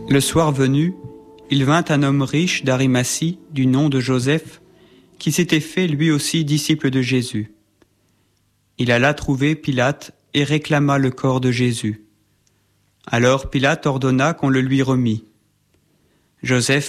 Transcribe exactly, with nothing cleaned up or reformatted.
Le soir venu, il vint un homme riche d'Arimathie, du nom de Joseph, qui s'était fait lui aussi disciple de Jésus. Il alla trouver Pilate et réclama le corps de Jésus. Alors Pilate ordonna qu'on le lui remît. Joseph